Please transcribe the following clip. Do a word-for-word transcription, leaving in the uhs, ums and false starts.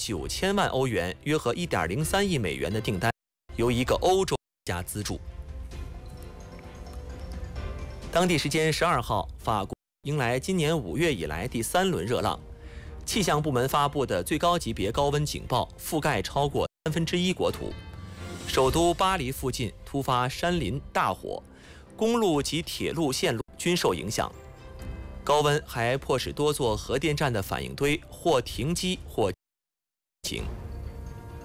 九千万欧元，约合一点零三亿美元的订单，由一个欧洲国家资助。当地时间十二号，法国迎来今年五月以来第三轮热浪。气象部门发布的最高级别高温警报覆盖超过三分之一国土。首都巴黎附近突发山林大火，公路及铁路线路均受影响。高温还迫使多座核电站的反应堆或停机或停。